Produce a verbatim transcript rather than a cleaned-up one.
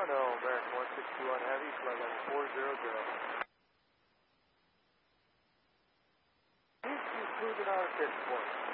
oh, American one six two on heavy, flight level four zero zero. He's cruising on at this point.